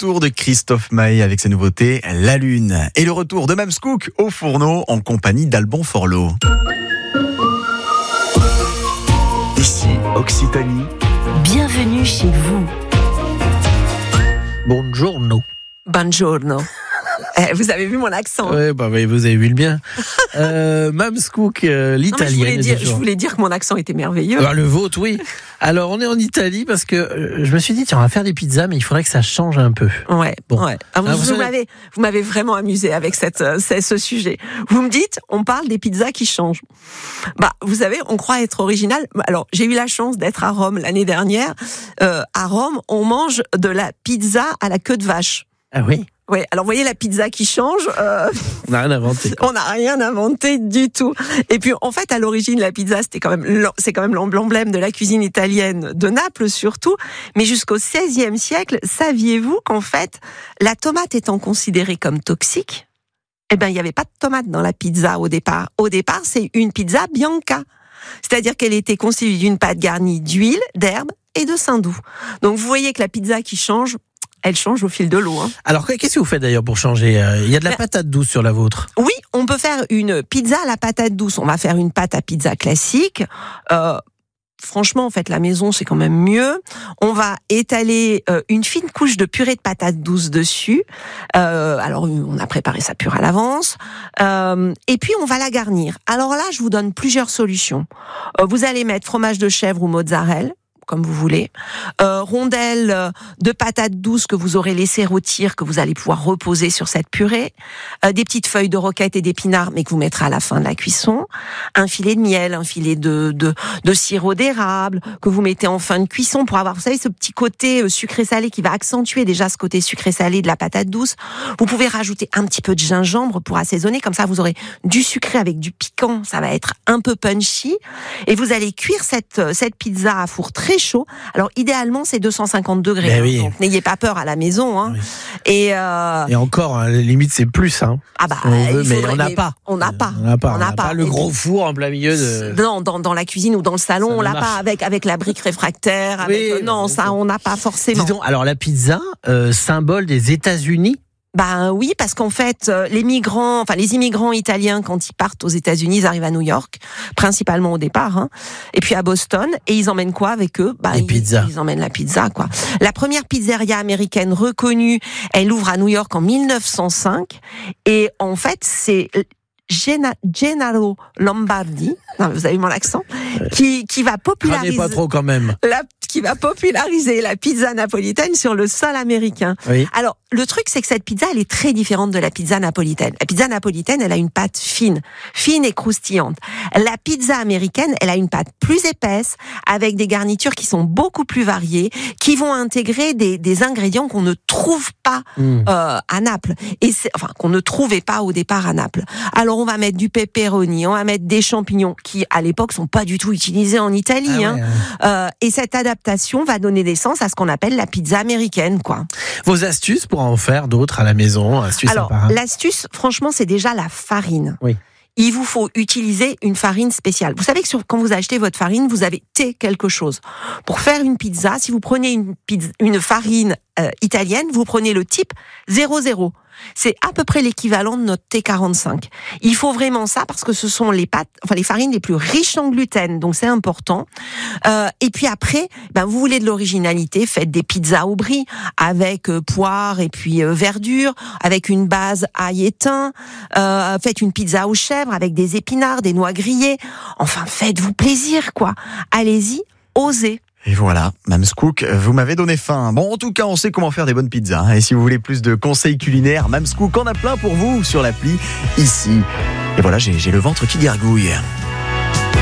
retour de Christophe Maé avec sa nouveauté La Lune. Et le retour de Mams Cook au fourneau en compagnie d'Alban Forlot. Ici, Occitanie. Bienvenue chez vous. Buongiorno. Buongiorno. Vous avez vu mon accent? Oui, vous avez vu le bien. Mams Cook, l'italienne. Je voulais dire que mon accent était merveilleux. Le vôtre, oui. Alors, on est en Italie parce que je me suis dit, tiens, on va faire des pizzas, mais il faudrait que ça change un peu. Ouais. Vous m'avez vraiment amusé avec ce sujet. Vous me dites, on parle des pizzas qui changent. Vous savez, on croit être original. Alors, j'ai eu la chance d'être à Rome l'année dernière. À Rome, on mange de la pizza à la queue de vache. Ah oui? Oui, alors vous voyez la pizza qui change. On n'a rien inventé. On n'a rien inventé du tout. Et puis en fait, à l'origine, la pizza, c'est quand même l'emblème de la cuisine italienne, de Naples surtout. Mais jusqu'au XVIe siècle, saviez-vous qu'en fait, la tomate étant considérée comme toxique, il n'y avait pas de tomate dans la pizza au départ. Au départ, c'est une pizza bianca. C'est-à-dire qu'elle était constituée d'une pâte garnie d'huile, d'herbe et de saindoux. Donc vous voyez que la pizza qui change, elle change au fil de l'eau. Alors, qu'est-ce que vous faites d'ailleurs pour changer? Il y a de la patate douce sur la vôtre. Oui, on peut faire une pizza à la patate douce. On va faire une pâte à pizza classique. Franchement, en fait, la maison, c'est quand même mieux. On va étaler une fine couche de purée de patates douces dessus. Alors, on a préparé sa purée à l'avance. Et puis, on va la garnir. Alors là, je vous donne plusieurs solutions. Vous allez mettre fromage de chèvre ou mozzarella, comme vous voulez, rondelles de patates douces que vous aurez laissé rôtir, que vous allez pouvoir reposer sur cette purée, des petites feuilles de roquette et d'épinards, mais que vous mettrez à la fin de la cuisson, un filet de miel, un filet de sirop d'érable, que vous mettez en fin de cuisson pour avoir, vous savez, ce petit côté sucré-salé qui va accentuer déjà ce côté sucré-salé de la patate douce. Vous pouvez rajouter un petit peu de gingembre pour assaisonner, comme ça vous aurez du sucré avec du piquant, ça va être un peu punchy, et vous allez cuire cette pizza à four très chaud. Alors idéalement c'est 250 degrés. Oui. Donc n'ayez pas peur à la maison. Oui. Et encore, limite c'est plus. Si on veut, mais on n'a pas. On n'a pas le gros four en plein milieu de. Non, dans la cuisine ou dans le salon, on l'a pas avec la brique réfractaire. On n'a pas forcément. Dis donc, alors la pizza, symbole des États-Unis. Oui, parce qu'en fait, les immigrants italiens, quand ils partent aux États-Unis, ils arrivent à New York, principalement au départ, et puis à Boston, et ils emmènent quoi avec eux? Ils emmènent la pizza, quoi. La première pizzeria américaine reconnue, elle ouvre à New York en 1905, et en fait, c'est Gennaro Lombardi, vous avez mon accent, qui va populariser. Pas trop quand même. Qui va populariser la pizza napolitaine sur le sol américain. Oui. Alors, le truc, c'est que cette pizza, elle est très différente de la pizza napolitaine. La pizza napolitaine, elle a une pâte fine et croustillante. La pizza américaine, elle a une pâte plus épaisse, avec des garnitures qui sont beaucoup plus variées, qui vont intégrer des ingrédients qu'on ne trouve pas à Naples, qu'on ne trouvait pas au départ à Naples. Alors, on va mettre du pepperoni, on va mettre des champignons, qui à l'époque sont pas du tout utilisés en Italie. Et cette adaptation va donner naissance à ce qu'on appelle la pizza américaine, quoi. Vos astuces pour en faire d'autres à la maison? Alors, l'astuce, franchement, c'est déjà la farine. Oui. Il vous faut utiliser une farine spéciale. Vous savez que quand vous achetez votre farine, vous avez quelque chose. Pour faire une pizza, si vous prenez une farine italienne, vous prenez le type 00. C'est à peu près l'équivalent de notre T45. Il faut vraiment ça parce que ce sont les farines les plus riches en gluten, donc c'est important. Et puis après, vous voulez de l'originalité, faites des pizzas au brie avec poire et puis verdure, avec une base ail et thym. Faites une pizza aux chèvres avec des épinards, des noix grillées. Enfin, faites-vous plaisir, quoi. Allez-y, osez. Et voilà, Mams Cook, vous m'avez donné faim. Bon, en tout cas, on sait comment faire des bonnes pizzas. Et si vous voulez plus de conseils culinaires, Mams Cook en a plein pour vous sur l'appli ici. Et voilà, j'ai le ventre qui gargouille.